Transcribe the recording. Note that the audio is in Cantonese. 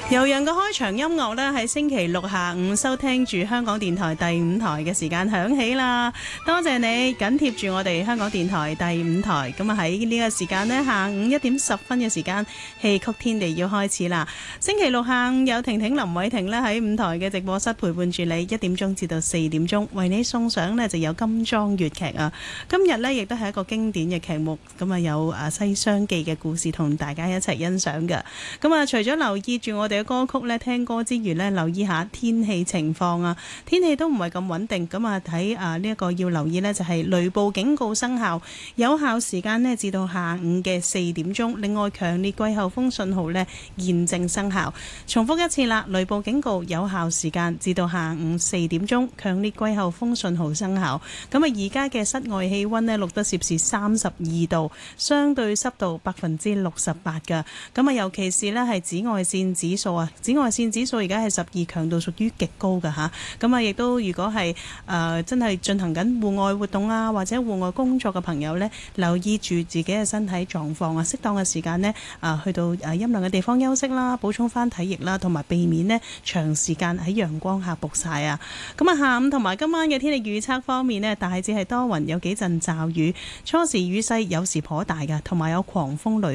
悠揚嘅開場音樂呢，喺星期六下午收聽住香港電台第五台嘅時間響起啦。多謝你緊貼住我哋香港電台第五台。咁啊喺呢個時間呢，下午1:10嘅時間，戲曲天地要開始啦。星期六下午有婷婷林偉婷呢喺五台嘅直播室陪伴住你，1點至到4點，為你送上呢就有金裝粵劇啊。今日呢亦都係一個經典嘅劇目，咁啊有西廂記嘅故事同大家一齊欣賞嘅。咁啊除咗留意住我哋嘅歌曲咧，聽歌之餘咧，留意下天氣情況啊！天氣都唔係咁穩定，咁啊睇呢一個要留意呢，就係雷暴警告生效，有效時間呢至到下午嘅4點。另外，強烈季候風信號呢現正生效。重複一次啦，雷暴警告有效時間至到下午4點，強烈季候風信號生效。咁啊，而家嘅室外氣溫呢錄得攝氏32度，相對濕度68%㗎。咁啊，尤其是呢係紫外線指數啊，紫外線指數而家係12，強度屬於極高㗎吓。咁啊，亦都如果係真係進行緊戶外活動啊，或者戶外工作嘅朋友呢，留意住自己嘅身體狀況啊，適當嘅時間呢，去到陰涼嘅地方休息啦，補充翻體液啦，同埋避免呢長時間喺陽光下曝曬啊。咁啊，下午同埋今晚嘅天氣預測方面呢，大致係多雲，有幾陣驟雨，初時雨勢有時頗大嘅，同埋有狂風雷。